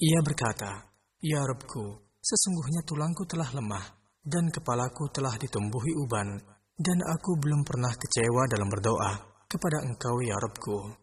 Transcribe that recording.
Ia berkata, "Ya Rabbku, sesungguhnya tulangku telah lemah, dan kepalaku telah ditumbuhi uban, dan aku belum pernah kecewa dalam berdoa kepada Engkau ya Rabbku."